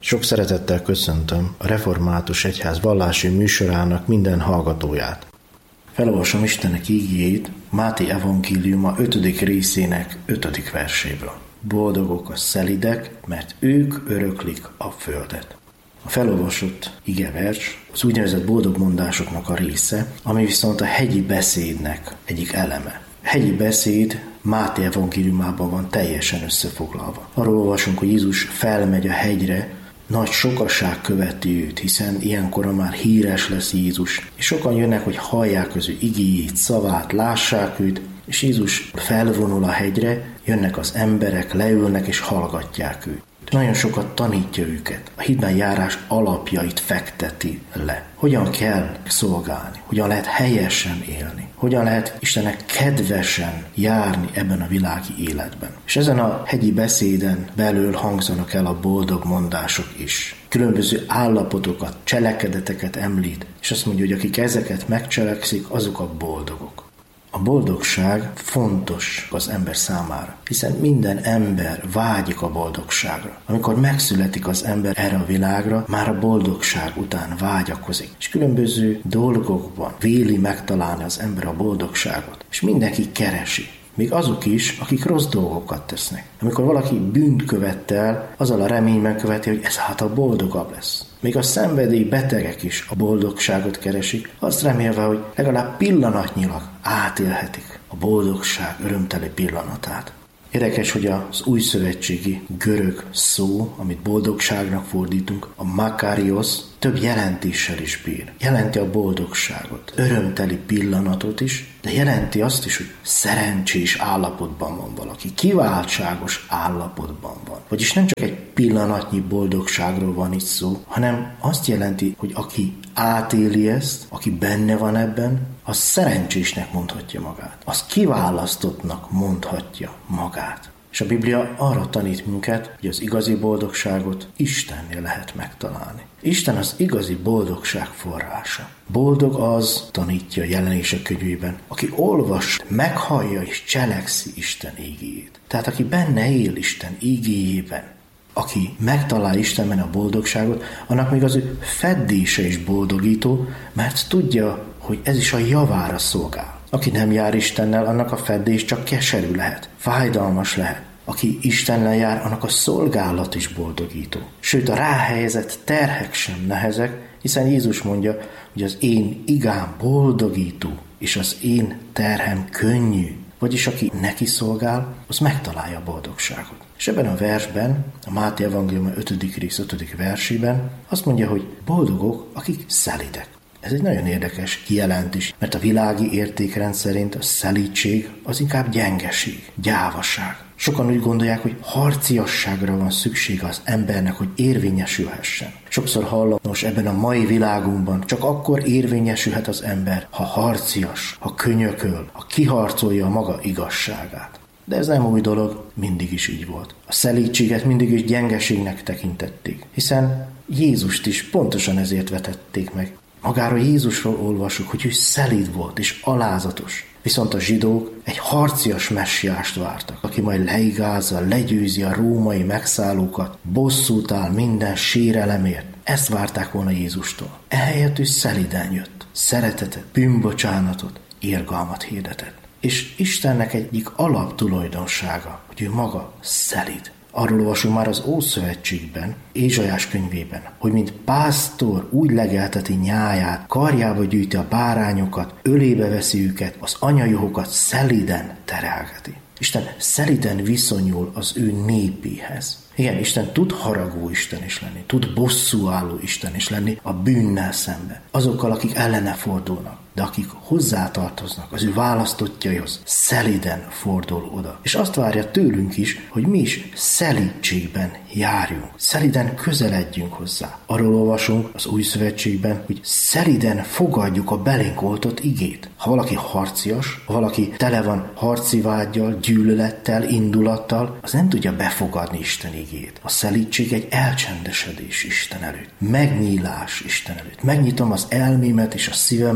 Sok szeretettel köszöntöm a Református Egyház vallási műsorának minden hallgatóját. Felolvasom Istenek ígéjét Máté evangéliuma 5. részének 5. verséből. Boldogok a szelídek, mert ők öröklik a földet. A felolvasott igevers az úgynevezett boldog mondásoknak a része, ami viszont a hegyi beszédnek egyik eleme. A hegyi beszéd Máté evangéliumában van teljesen összefoglalva. Arról olvasunk, hogy Jézus felmegy a hegyre, nagy sokaság követi őt, hiszen ilyenkor már híres lesz Jézus, és sokan jönnek, hogy hallják az ő igéjét, szavát, lássák őt, és Jézus felvonul a hegyre, jönnek az emberek, leülnek és hallgatják őt. Nagyon sokat tanítja őket, a hitben járás alapjait fekteti le. Hogyan kell szolgálni, hogyan lehet helyesen élni, hogyan lehet Istennek kedvesen járni ebben a világi életben. És ezen a hegyi beszéden belül hangzanak el a boldog mondások is. Különböző állapotokat, cselekedeteket említ, és azt mondja, hogy akik ezeket megcselekszik, azok a boldogok. A boldogság fontos az ember számára, hiszen minden ember vágyik a boldogságra. Amikor megszületik az ember erre a világra, már a boldogság után vágyakozik. És különböző dolgokban véli megtalálni az ember a boldogságot. És mindenki keresi. Még azok is, akik rossz dolgokat tesznek. Amikor valaki bűnt követel, azzal a reményben követi, hogy ez hát a boldogabb lesz. Még a szenvedély betegek is a boldogságot keresik, azt remélve, hogy legalább pillanatnyilag átélhetik a boldogság örömteli pillanatát. Érdekes, hogy az újszövetségi görög szó, amit boldogságnak fordítunk, a makarios, több jelentéssel is bír. Jelenti a boldogságot, örömteli pillanatot is, de jelenti azt is, hogy szerencsés állapotban van valaki, kiváltságos állapotban van. Vagyis nem csak egy pillanatnyi boldogságról van itt szó, hanem azt jelenti, hogy aki átéli ezt, aki benne van ebben, az szerencsésnek mondhatja magát. Az kiválasztottnak mondhatja magát. És a Biblia arra tanít minket, hogy az igazi boldogságot Istennél lehet megtalálni. Isten az igazi boldogság forrása. Boldog az, tanítja a Jelenések könyvében, aki olvas, meghallja és cselekszi Isten ígéjét. Tehát aki benne él Isten ígéjében, aki megtalál Istenben a boldogságot, annak még az ő feddése is boldogító, mert tudja, hogy ez is a javára szolgál. Aki nem jár Istennel, annak a feddés csak keserű lehet, fájdalmas lehet. Aki Istennel jár, annak a szolgálat is boldogító. Sőt, a ráhelyezett terhek sem nehezek, hiszen Jézus mondja, hogy az én igám boldogító, és az én terhem könnyű. Vagyis aki neki szolgál, az megtalálja a boldogságot. És ebben a versben, a Máté evangélium 5. rész 5. versében azt mondja, hogy boldogok, akik szelídek. Ez egy nagyon érdekes kijelentés, mert a világi értékrend szerint a szelídség az inkább gyengeség, gyávaság. Sokan úgy gondolják, hogy harciasságra van szüksége az embernek, hogy érvényesülhessen. Sokszor hallom, most ebben a mai világunkban csak akkor érvényesülhet az ember, ha harcias, ha könyököl, ha kiharcolja a maga igazságát. De ez nem új dolog, mindig is így volt. A szelídséget mindig is gyengeségnek tekintették, hiszen Jézust is pontosan ezért vetették meg. Magáról Jézusról olvasjuk, hogy ő szelíd volt és alázatos. Viszont a zsidók egy harcias messiást vártak, aki majd leigázza, legyőzi a római megszállókat, bosszút áll minden sérelemért. Ezt várták volna Jézustól. Ehelyett ő szelíden jött. Szeretetet, bűnbocsánatot, irgalmat hirdetett. És Istennek egyik alaptulajdonsága, hogy ő maga szelíd. Arról olvasunk már az Ószövetségben, Ézsaiás könyvében, hogy mint pásztor úgy legelteti nyáját, karjába gyűjti a bárányokat, ölébe veszi őket, az anyajuhokat szelíden terelgeti. Isten szelíden viszonyul az ő népéhez. Igen, Isten tud haragú Isten is lenni, tud bosszúálló Isten is lenni a bűnnel szemben. Azokkal, akik ellene fordulnak, de akik hozzátartoznak az ő választottjaihoz, szelíden fordul oda. És azt várja tőlünk is, hogy mi is szelídségben járjunk, szelíden közeledjünk hozzá. Arról olvasunk az Új Szövetségben, hogy szelíden fogadjuk a belénk oltott igét. Ha valaki harcias, ha valaki tele van harci vággyal, gyűlölettel, indulattal, az nem tudja befogadni Isten igét. A szelídség egy elcsendesedés Isten előtt, megnyílás Isten előtt. Megnyitom az elmémet és a szívemet, el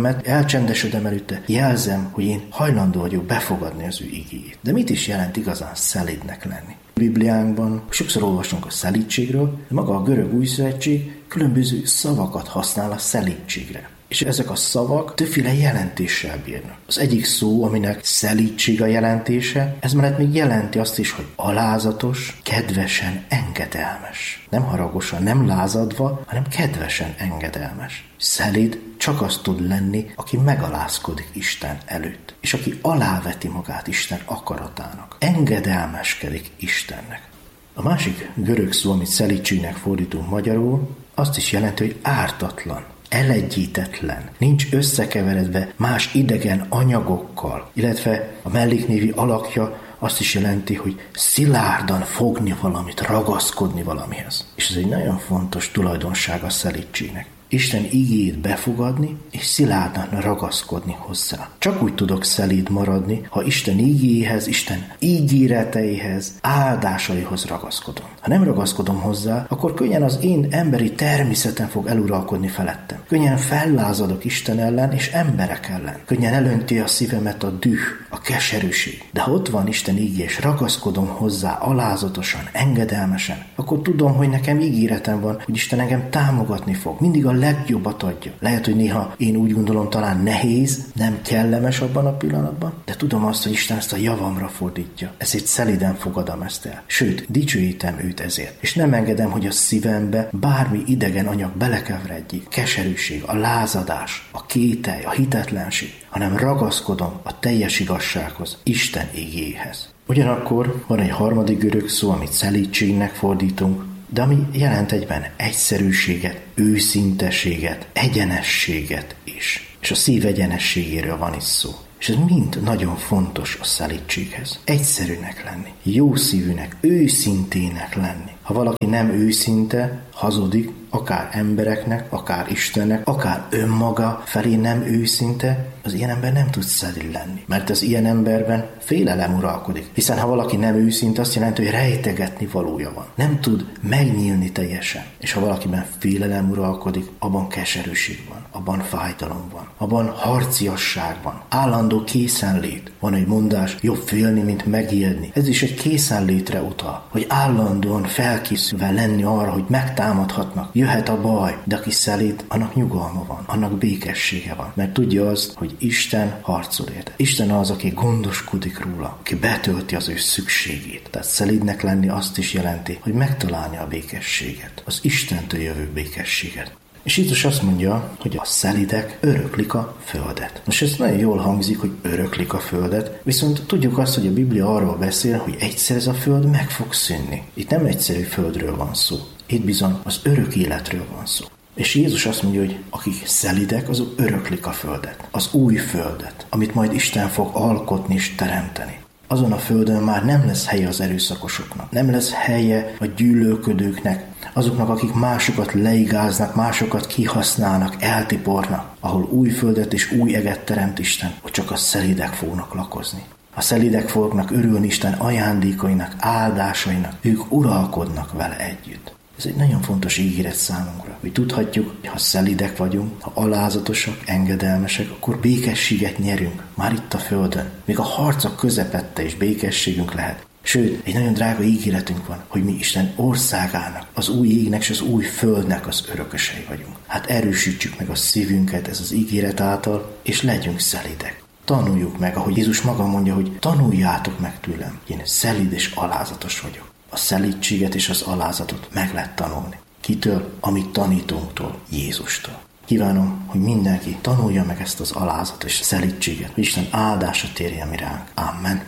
elcsendesedem előtte, jelzem, hogy én hajlandó vagyok befogadni az ő igéjét. De mit is jelent igazán szelídnek lenni? A Bibliánkban sokszor olvasunk a szelídségről, de maga a görög újszövetség különböző szavakat használ a szelídségre. És ezek a szavak többféle jelentéssel bírnak. Az egyik szó, aminek szelídség a jelentése, ez mellett még jelenti azt is, hogy alázatos, kedvesen engedelmes. Nem haragosan, nem lázadva, hanem kedvesen engedelmes. Szelíd csak az tud lenni, aki megalázkodik Isten előtt, és aki aláveti magát Isten akaratának. Engedelmeskedik Istennek. A másik görög szó, amit szelídségnek fordítunk magyarul, azt is jelenti, hogy ártatlan, elegyítetlen, nincs összekeveredve más idegen anyagokkal, illetve a melléknévi alakja azt is jelenti, hogy szilárdan fogni valamit, ragaszkodni valamihez. És ez egy nagyon fontos tulajdonság a szelídségnek. Isten igéjét befogadni, és szilárdan ragaszkodni hozzá. Csak úgy tudok szelíd maradni, ha Isten igéjéhez, Isten ígéreteihez, áldásaihoz ragaszkodom. Ha nem ragaszkodom hozzá, akkor könnyen az én emberi természetem fog eluralkodni felettem. Könnyen fellázadok Isten ellen és emberek ellen. Könnyen elönti a szívemet a düh, a keserűség. De ha ott van Isten igéje, és ragaszkodom hozzá alázatosan, engedelmesen, akkor tudom, hogy nekem ígéretem van, hogy Isten engem támogatni fog. Mindig a legjobbat adja. Lehet, hogy néha én úgy gondolom, talán nehéz, nem kellemes abban a pillanatban, de tudom azt, hogy Isten ezt a javamra fordítja. Ezért szelíden fogadom ezt el. Sőt, dicsőítem őt ezért. És nem engedem, hogy a szívembe bármi idegen anyag belekeveredjék. Keserűség, a lázadás, a kételj, a hitetlenség, hanem ragaszkodom a teljes igazsághoz, Isten igéhez. Ugyanakkor van egy harmadik görög szó, amit szelídségnek fordítunk, de ami jelent egyben egyszerűséget, őszinteséget, egyenességet is. És a szív egyenességéről van is szó. És ez mind nagyon fontos a szelídséghez. Egyszerűnek lenni, jó szívűnek, őszintének lenni. Ha valaki nem őszinte, hazudik, akár embereknek, akár Istennek, akár önmaga felé nem őszinte, az ilyen ember nem tud szelíd lenni. Mert az ilyen emberben félelem uralkodik. Hiszen ha valaki nem őszinte, azt jelenti, hogy rejtegetni valója van. Nem tud megnyílni teljesen. És ha valakiben félelem uralkodik, abban keserűség van, abban fájdalom van, abban harciasság van, állandó készenlét. Van egy mondás, jobb félni, mint megélni. Ez is egy készenlétre utal, hogy állandóan felkészülve lenni arra, hogy megtámadhatnak. Jöhet a baj, de aki szelíd, annak nyugalma van, annak békessége van. Mert tudja azt, hogy Isten harcol érte. Isten az, aki gondoskodik róla, aki betölti az ő szükségét. Tehát szelídnek lenni azt is jelenti, hogy megtalálni a békességet, az Istentől jövő békességet. És Jézus azt mondja, hogy a szelídek öröklik a földet. Most ez nagyon jól hangzik, hogy öröklik a földet, viszont tudjuk azt, hogy a Biblia arról beszél, hogy egyszer ez a föld meg fog szűnni. Itt nem egyszerű földről van szó. Itt bizony az örök életről van szó. És Jézus azt mondja, hogy akik szelidek, azok öröklik a földet, az új földet, amit majd Isten fog alkotni és teremteni. Azon a földön már nem lesz helye az erőszakosoknak, nem lesz helye a gyűlölködőknek, azoknak, akik másokat leigáznak, másokat kihasználnak, eltipornak, ahol új földet és új eget teremt Isten, hogy csak a szelídek fognak lakozni. A szelídek fognak örülni Isten ajándékainak, áldásainak, ők uralkodnak vele együtt. Ez egy nagyon fontos ígéret számunkra, hogy tudhatjuk, hogy ha szelídek vagyunk, ha alázatosak, engedelmesek, akkor békességet nyerünk, már itt a földön. Még a harcok közepette is békességünk lehet. Sőt, egy nagyon drága ígéretünk van, hogy mi Isten országának, az új égnek és az új földnek az örökösei vagyunk. Hát erősítsük meg a szívünket ez az ígéret által, és legyünk szelídek. Tanuljuk meg, ahogy Jézus maga mondja, hogy tanuljátok meg tőlem, én szelíd és alázatos vagyok. A szelídséget és az alázatot meg lehet tanulni. Kitől? A mi tanítónktól, Jézustól. Kívánom, hogy mindenki tanulja meg ezt az alázat és szelídséget, hogy Isten áldása térjen mi ránk. Amen.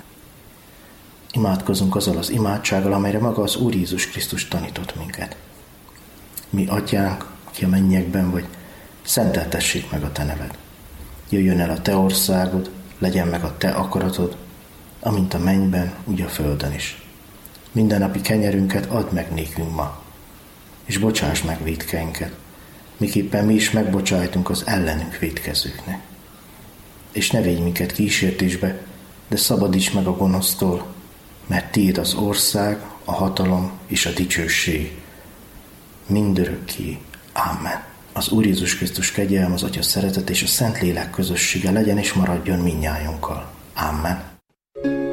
Imádkozunk azzal az imádsággal, amelyre maga az Úr Jézus Krisztus tanított minket. Mi atyánk, aki a mennyekben vagy, szenteltessék meg a te neved. Jöjjön el a te országod, legyen meg a te akaratod, amint a mennyben, úgy a földön is. Mindennapi kenyerünket add meg nékünk ma, és bocsáss meg vétkeinket, miképpen mi is megbocsájtunk az ellenünk vétkezőknek. És ne védj minket kísértésbe, de szabadíts meg a gonosztól, mert tiéd az ország, a hatalom és a dicsőség mindörökké. Amen. Az Úr Jézus Krisztus kegyelme, az Atya szeretet és a Szentlélek közössége legyen és maradjon mindnyájunkkal. Amen.